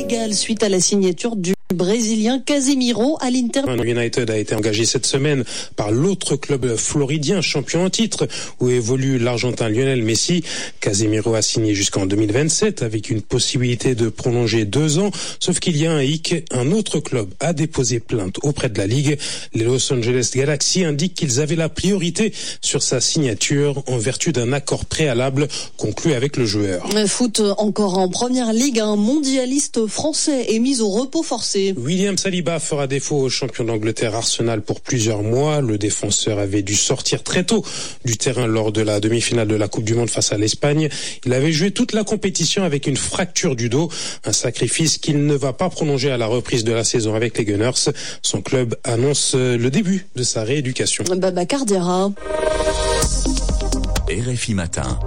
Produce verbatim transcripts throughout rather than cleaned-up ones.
illégale suite à la signature du Brésilien Casemiro à l'Inter. United a été engagé cette semaine par l'autre club floridien, champion en titre, où évolue l'Argentin Lionel Messi. Casemiro a signé jusqu'en deux mille vingt-sept avec une possibilité de prolonger deux ans, sauf qu'il y a un hic. Un autre club a déposé plainte auprès de la Ligue. Les Los Angeles Galaxy indiquent qu'ils avaient la priorité sur sa signature en vertu d'un accord préalable conclu avec le joueur. Foot encore en première ligue, un mondialiste français est mis au repos forcé. William Saliba fera défaut au champion d'Angleterre Arsenal pour plusieurs mois. Le défenseur avait dû sortir très tôt du terrain lors de la demi-finale de la Coupe du Monde face à l'Espagne. Il avait joué toute la compétition avec une fracture du dos, un sacrifice qu'il ne va pas prolonger à la reprise de la saison avec les Gunners. Son club annonce le début de sa rééducation. Babacar Diarra. R F I Matin.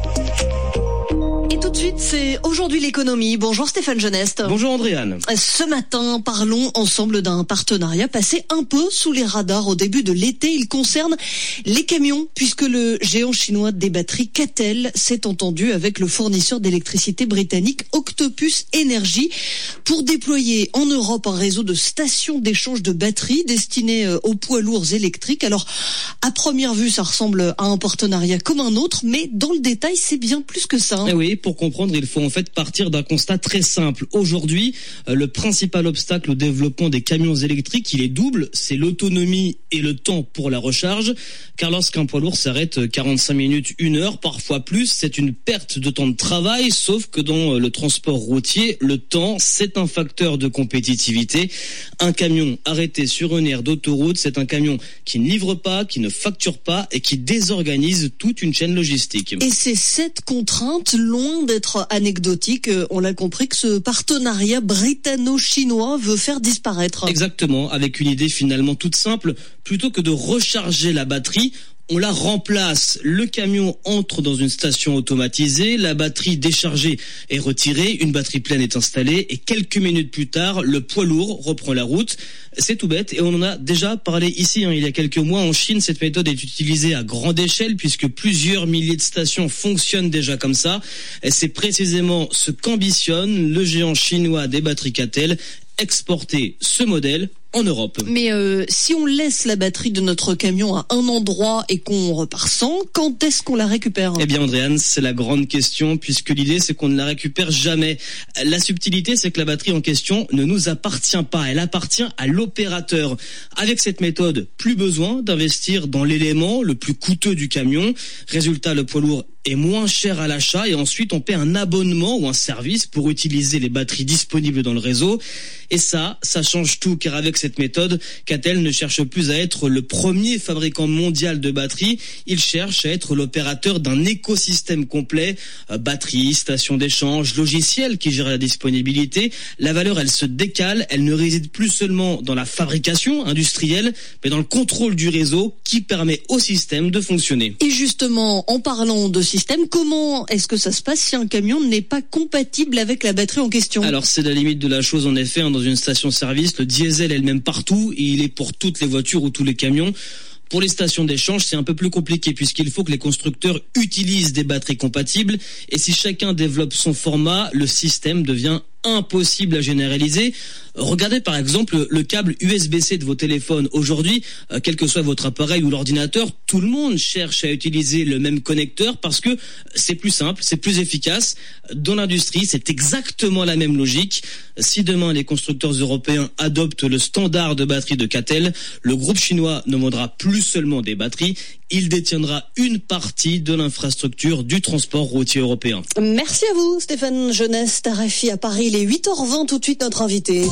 Tout de suite, c'est Aujourd'hui l'économie. Bonjour Stéphane Genest. Bonjour Andréane. Ce matin, parlons ensemble d'un partenariat passé un peu sous les radars au début de l'été. Il concerne les camions, puisque le géant chinois des batteries Catel s'est entendu avec le fournisseur d'électricité britannique Octopus Energy pour déployer en Europe un réseau de stations d'échange de batteries destinées aux poids lourds électriques. Alors, à première vue, ça ressemble à un partenariat comme un autre, mais dans le détail, c'est bien plus que ça. Eh oui, pour comprendre, il faut en fait partir d'un constat très simple. Aujourd'hui, le principal obstacle au développement des camions électriques, il est double, c'est l'autonomie et le temps pour la recharge. Car lorsqu'un poids lourd s'arrête quarante-cinq minutes, une heure, parfois plus, c'est une perte de temps de travail, sauf que dans le transport routier, le temps, c'est un facteur de compétitivité. Un camion arrêté sur une aire d'autoroute, c'est un camion qui ne livre pas, qui ne facture pas et qui désorganise toute une chaîne logistique. Et c'est cette contrainte, loin d'être anecdotique, on l'a compris, que ce partenariat britanno-chinois veut faire disparaître. Exactement, avec une idée finalement toute simple, plutôt que de recharger la batterie, on la remplace. Le camion entre dans une station automatisée, la batterie déchargée est retirée, une batterie pleine est installée et quelques minutes plus tard, le poids lourd reprend la route. C'est tout bête et on en a déjà parlé ici, hein, il y a quelques mois. En Chine, cette méthode est utilisée à grande échelle puisque plusieurs milliers de stations fonctionnent déjà comme ça. Et c'est précisément ce qu'ambitionne le géant chinois des batteries Catel, exporter ce modèle en Europe. Mais euh, si on laisse la batterie de notre camion à un endroit et qu'on repart sans, quand est-ce qu'on la récupère ? Eh bien Andréane, c'est la grande question, puisque l'idée c'est qu'on ne la récupère jamais. La subtilité, c'est que la batterie en question ne nous appartient pas, elle appartient à l'opérateur. Avec cette méthode, plus besoin d'investir dans l'élément le plus coûteux du camion. Résultat, le poids lourd est moins cher à l'achat et ensuite on paie un abonnement ou un service pour utiliser les batteries disponibles dans le réseau. Et ça, ça change tout, car avec cette méthode, Catel ne cherche plus à être le premier fabricant mondial de batteries, il cherche à être l'opérateur d'un écosystème complet, euh, batterie, station d'échange, logiciel qui gère la disponibilité. La valeur, elle se décale, elle ne réside plus seulement dans la fabrication industrielle, mais dans le contrôle du réseau qui permet au système de fonctionner. Et justement, en parlant de système, comment est-ce que ça se passe si un camion n'est pas compatible avec la batterie en question ? Alors c'est la limite de la chose en effet, hein, dans une station-service, le diesel est le même partout et il est pour toutes les voitures ou tous les camions. Pour les stations d'échange, c'est un peu plus compliqué puisqu'il faut que les constructeurs utilisent des batteries compatibles et si chacun développe son format, le système devient impossible à généraliser. Regardez par exemple le câble U S B-C de vos téléphones. Aujourd'hui, euh, quel que soit votre appareil ou l'ordinateur, tout le monde cherche à utiliser le même connecteur parce que c'est plus simple, c'est plus efficace. Dans l'industrie, c'est exactement la même logique. Si demain les constructeurs européens adoptent le standard de batterie de Catel, le groupe chinois ne vendra plus seulement des batteries, il détiendra une partie de l'infrastructure du transport routier européen. Merci à vous Stéphane Genest, R F I à Paris, il est huit heures vingt, tout de suite notre invité.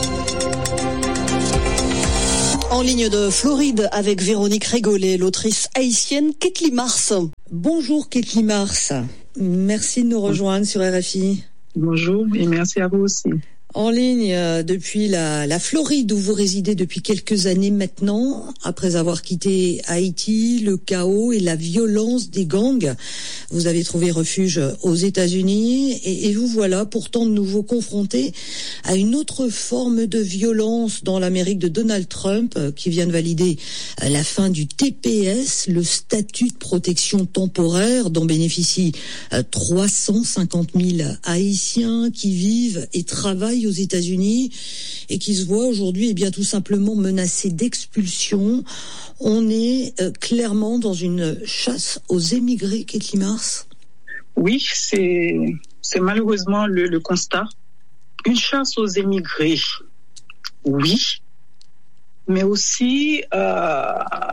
En ligne de Floride avec Véronique Régolet, l'autrice haïtienne Ketli Mars. Bonjour Ketli Mars, merci de nous rejoindre sur R F I. Bonjour et merci à vous aussi. En ligne euh, depuis la, la Floride où vous résidez depuis quelques années maintenant, après avoir quitté Haïti, le chaos et la violence des gangs. Vous avez trouvé refuge aux États-Unis et, et vous voilà pourtant de nouveau confronté à une autre forme de violence dans l'Amérique de Donald Trump euh, qui vient de valider euh, la fin du T P S, le statut de protection temporaire dont bénéficient euh, trois cent cinquante mille Haïtiens qui vivent et travaillent travaillent aux États-Unis et qui se voient aujourd'hui eh bien tout simplement menacés d'expulsion. On est euh, clairement dans une chasse aux émigrés, Kathleen Mars. Oui, c'est, c'est malheureusement le, le constat. Une chasse aux émigrés, oui, mais aussi euh,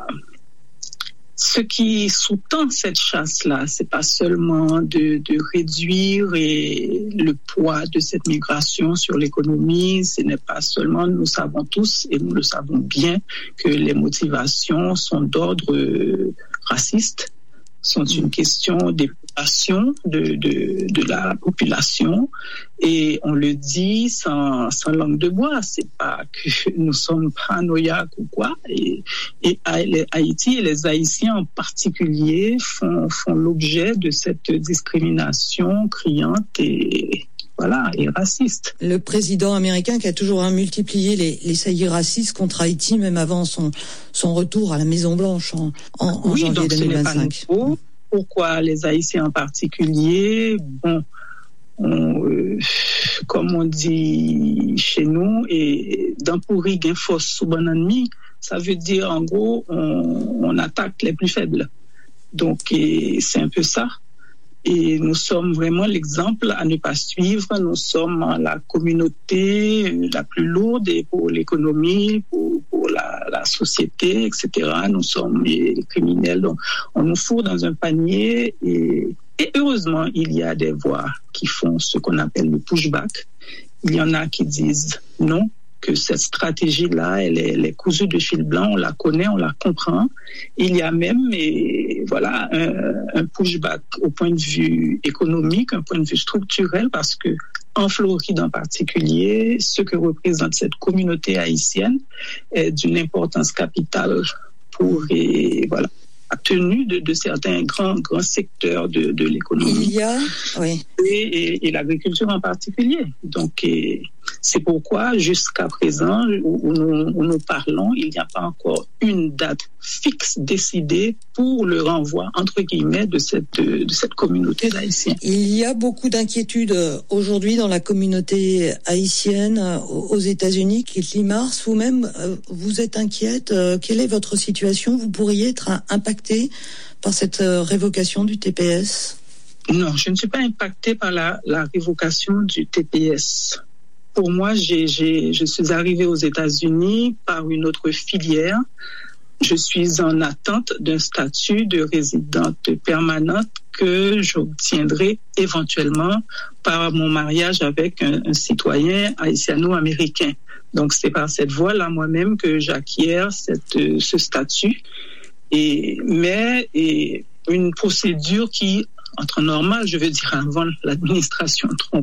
ce qui sous-tend cette chasse-là, c'est pas seulement de, de réduire et le poids de cette migration sur l'économie, ce n'est pas seulement, nous savons tous et nous le savons bien, que les motivations sont d'ordre euh, raciste, sont une question d'épuration de, de, de la population, et on le dit sans, sans langue de bois, c'est pas que nous sommes paranoïaques ou quoi, et, et Haïti et les Haïtiens en particulier font, font l'objet de cette discrimination criante et voilà, et raciste. Le président américain qui a toujours hein, multiplié les, les saillies racistes contre Haïti, même avant son, son retour à la Maison-Blanche en, en, en oui, janvier donc deux mille vingt-cinq. Ce n'est pas nouveau. Pourquoi les Haïtiens en particulier? Bon, on, euh, comme on dit chez nous, et dans pourri gain force sous bon ennemi, ça veut dire en gros, on, on attaque les plus faibles. Donc, et c'est un peu ça. Et nous sommes vraiment l'exemple à ne pas suivre. Nous sommes la communauté la plus lourde pour l'économie, pour, pour la, la société, et cetera. Nous sommes les criminels. Donc, on nous fourre dans un panier. Et, et heureusement, il y a des voix qui font ce qu'on appelle le pushback. Il y en a qui disent non, que cette stratégie-là, elle est, elle est cousue de fil blanc, on la connaît, on la comprend. Il y a même, et voilà, un, un pushback au point de vue économique, un point de vue structurel, parce que en Floride en particulier, ce que représente cette communauté haïtienne est d'une importance capitale pour, et voilà, la tenue de, de certains grands, grands secteurs de, de l'économie. Il y a, oui. Et, et, et l'agriculture en particulier. Donc, et, c'est pourquoi, jusqu'à présent, où, où, nous, où nous parlons, il n'y a pas encore une date fixe décidée pour le renvoi, entre guillemets, de cette, de cette communauté d'Haïtiens. Il y a beaucoup d'inquiétudes aujourd'hui dans la communauté haïtienne aux États-Unis. Kathleen Mars, vous-même, vous êtes inquiète. Quelle est votre situation? Vous pourriez être impactée par cette révocation du T P S? Non, je ne suis pas impactée par la, la révocation du T P S. Pour moi, j'ai, j'ai, je suis arrivée aux États-Unis par une autre filière. Je suis en attente d'un statut de résidente permanente que j'obtiendrai éventuellement par mon mariage avec un, un citoyen haïtiano-américain. Donc, c'est par cette voie-là moi-même que j'acquiers cette, ce statut. Et, mais et une procédure qui, en temps normal, je veux dire avant l'administration Trump,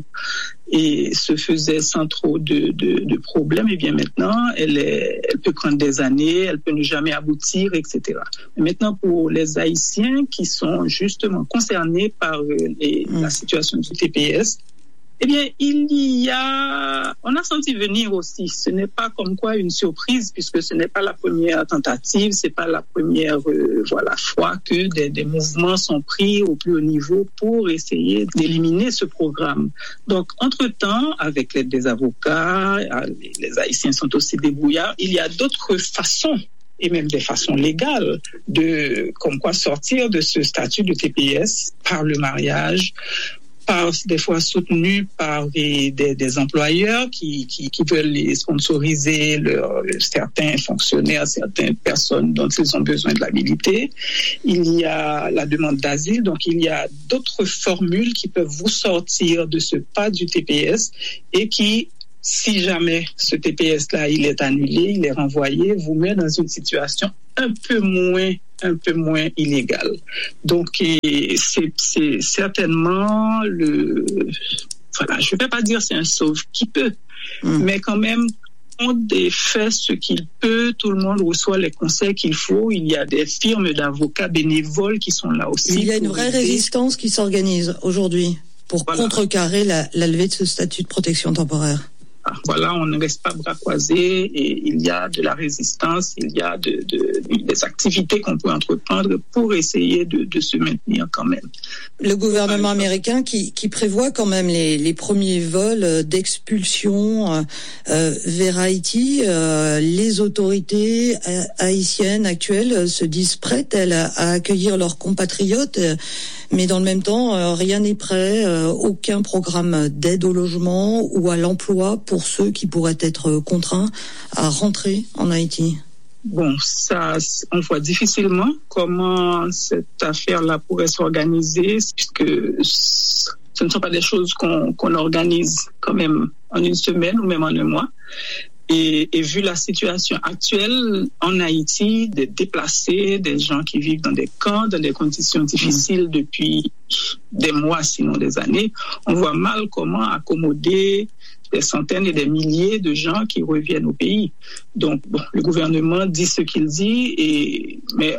et se faisait sans trop de, de, de problèmes, et bien maintenant, elle, est, elle peut prendre des années, elle peut ne jamais aboutir, et cetera. Mais maintenant, pour les Haïtiens qui sont justement concernés par les, mmh. la situation du T P S, eh bien, il y a, on a senti venir aussi. Ce n'est pas comme quoi une surprise, puisque ce n'est pas la première tentative, c'est pas la première, euh, voilà, fois que des, des mouvements sont pris au plus haut niveau pour essayer d'éliminer ce programme. Donc, entre-temps, avec l'aide des avocats, les Haïtiens sont aussi débrouillards, il y a d'autres façons, et même des façons légales, de, comme quoi sortir de ce statut de T P S par le mariage, par des fois soutenus par des, des, des employeurs qui, qui, qui veulent les sponsoriser leur, certains fonctionnaires, certaines personnes dont ils ont besoin de l'habilité. Il y a la demande d'asile, donc il y a d'autres formules qui peuvent vous sortir de ce pas du T P S et qui, si jamais ce T P S-là, il est annulé, il est renvoyé, vous met dans une situation un peu moins un peu moins illégale. Donc, c'est, c'est certainement le... Voilà, je ne vais pas dire c'est un sauve qui peut, mmh. mais quand même, on fait ce qu'il peut, tout le monde reçoit les conseils qu'il faut, il y a des firmes d'avocats bénévoles qui sont là aussi. Il y a une vraie aider. résistance qui s'organise aujourd'hui pour voilà. contrecarrer la, la levée de ce statut de protection temporaire. pas. Voilà, on ne reste pas bras croisés et il y a de la résistance, il y a de, de, des activités qu'on peut entreprendre pour essayer de, de se maintenir quand même. Le gouvernement américain qui, qui prévoit quand même les, les premiers vols d'expulsion euh, vers Haïti, euh, les autorités haïtiennes actuelles se disent prêtes elles, à accueillir leurs compatriotes, mais dans le même temps, rien n'est prêt, aucun programme d'aide au logement ou à l'emploi pour ceux qui pourraient être contraints à rentrer en Haïti. Bon, ça, on voit difficilement comment cette affaire-là pourrait s'organiser, puisque ce ne sont pas des choses qu'on, qu'on organise quand même en une semaine ou même en un mois. Et, et vu la situation actuelle en Haïti, des déplacés, des gens qui vivent dans des camps, dans des conditions difficiles depuis des mois, sinon des années, on voit mal comment accommoder des centaines et des milliers de gens qui reviennent au pays. Donc, bon, le gouvernement dit ce qu'il dit, et, mais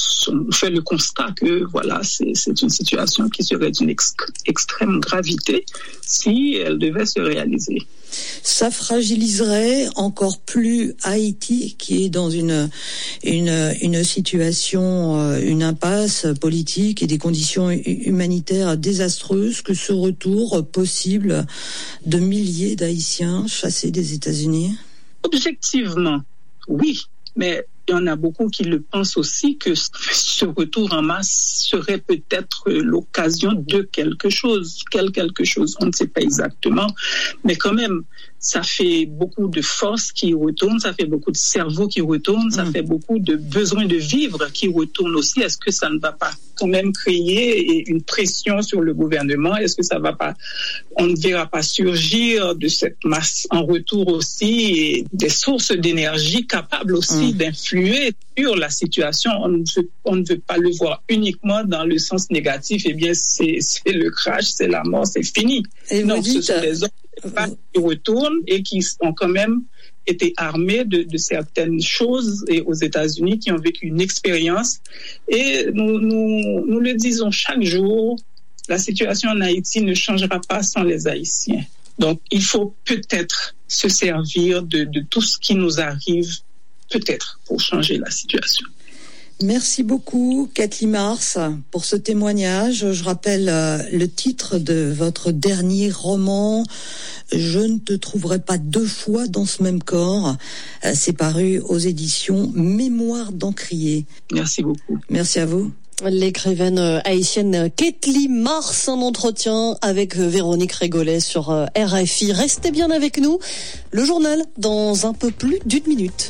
on fait le constat que voilà, c'est, c'est une situation qui serait d'une ex- extrême gravité si elle devait se réaliser. Ça fragiliserait encore plus Haïti, qui est dans une une une situation, une impasse politique et des conditions humanitaires désastreuses, que ce retour possible de milliers d'Haïtiens chassés des États-Unis. Objectivement, oui, mais il y en a beaucoup qui le pensent aussi, que ce retour en masse serait peut-être l'occasion de quelque chose. Quel quelque chose, on ne sait pas exactement. Mais quand même, ça fait beaucoup de force qui retourne, ça fait beaucoup de cerveau qui retourne, ça mmh. fait beaucoup de besoin de vivre qui retourne aussi. Est-ce que ça ne va pas quand même créer une pression sur le gouvernement? Est-ce que ça va pas, on ne verra pas surgir de cette masse en retour aussi et des sources d'énergie capables aussi mmh. d'influer sur la situation? On ne veut, on ne veut pas le voir uniquement dans le sens négatif. Eh bien, c'est, c'est le crash, c'est la mort, c'est fini. Et non, dites, ce sont des hommes qui retournent et qui ont quand même été armés de, de certaines choses, et aux États-Unis, qui ont vécu une expérience. Et nous, nous, nous le disons chaque jour, la situation en Haïti ne changera pas sans les Haïtiens. Donc, il faut peut-être se servir de, de tout ce qui nous arrive, peut-être, pour changer la situation. Merci beaucoup, Kathleen Mars, pour ce témoignage. Je rappelle euh, le titre de votre dernier roman, « Je ne te trouverai pas deux fois dans ce même corps ». Euh, c'est paru aux éditions Mémoire d'Encrier. Merci beaucoup. Merci à vous. L'écrivaine haïtienne Kathleen Mars, en entretien avec Véronique Régolet sur R F I. Restez bien avec nous. Le journal dans un peu plus d'une minute.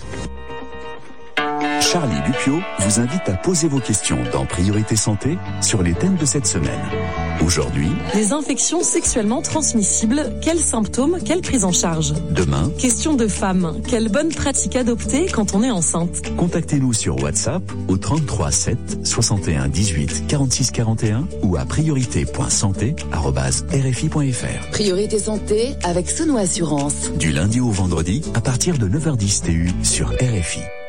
Charlie Dupio vous invite à poser vos questions dans Priorité Santé sur les thèmes de cette semaine. Aujourd'hui, les infections sexuellement transmissibles, quels symptômes, quelle prise en charge? Demain, question de femmes, quelle bonne pratique adopter quand on est enceinte? Contactez-nous sur WhatsApp au trente-trois sept soixante et un dix-huit quarante-six quarante et un ou à priorité point santé arobase r f i point f r. Priorité Santé avec Sono Assurance. Du lundi au vendredi à partir de neuf heures dix T U sur R F I.